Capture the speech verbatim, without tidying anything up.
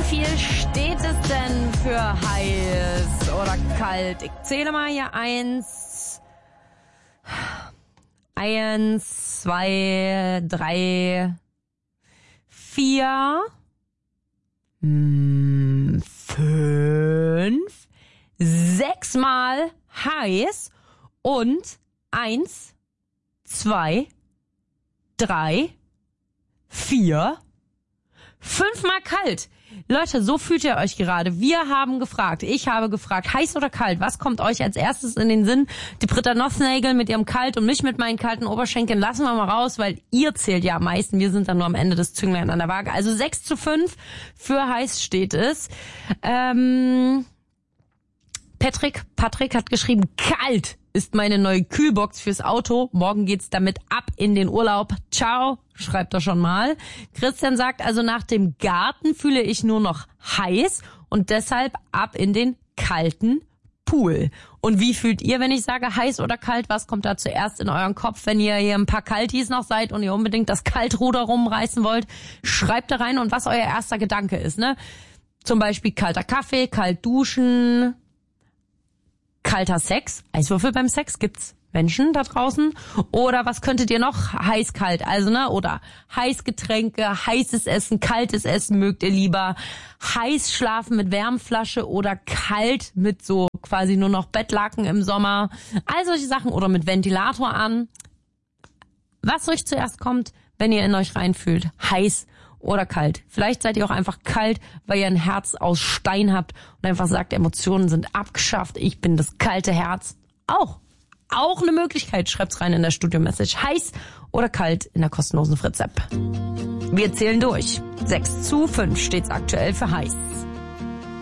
viel steht es denn für heiß oder kalt? Ich zähle mal hier eins, eins, zwei, drei, vier, fünf, sechsmal heiß und eins, zwei, drei, vier, fünfmal kalt. Leute, so fühlt ihr euch gerade. Wir haben gefragt, ich habe gefragt, heiß oder kalt? Was kommt euch als erstes in den Sinn? Die Britta Nossnagel mit ihrem Kalt und mich mit meinen kalten Oberschenkeln lassen wir mal raus, weil ihr zählt ja am meisten. Wir sind dann nur am Ende des Zünglein an der Waage. Also sechs zu fünf für heiß steht es. Ähm, Patrick, Patrick hat geschrieben, kalt ist meine neue Kühlbox fürs Auto. Morgen geht's damit ab in den Urlaub. Ciao, schreibt er schon mal. Christian sagt, also nach dem Garten fühle ich nur noch heiß und deshalb ab in den kalten Pool. Und wie fühlt ihr, wenn ich sage heiß oder kalt? Was kommt da zuerst in euren Kopf, wenn ihr hier ein paar Kaltis noch seid und ihr unbedingt das Kaltruder rumreißen wollt? Schreibt da rein und was euer erster Gedanke ist, ne? Zum Beispiel kalter Kaffee, kalt duschen, kalter Sex, Eiswürfel beim Sex, gibt's Menschen da draußen? Oder was könntet ihr noch? Heiß-kalt, also ne? Oder Heißgetränke, heißes Essen, kaltes Essen mögt ihr lieber? Heiß schlafen mit Wärmflasche oder kalt mit so quasi nur noch Bettlaken im Sommer? All solche Sachen oder mit Ventilator an. Was euch zuerst kommt, wenn ihr in euch reinfühlt? Heiß oder kalt. Vielleicht seid ihr auch einfach kalt, weil ihr ein Herz aus Stein habt und einfach sagt, Emotionen sind abgeschafft. Ich bin das kalte Herz. Auch. Auch eine Möglichkeit. Schreibt's rein in der Studio-Message. Heiß oder kalt in der kostenlosen Fritz-App. Wir zählen durch. sechs zu fünf steht's aktuell für heiß.